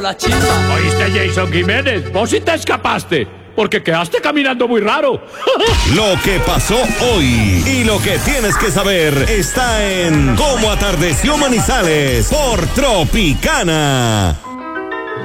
La chispa. ¿Oíste, Jason Jiménez? Vos sí te escapaste, porque quedaste caminando muy raro. Lo que pasó hoy y lo que tienes que saber está en Cómo Atardeció Manizales por Tropicana.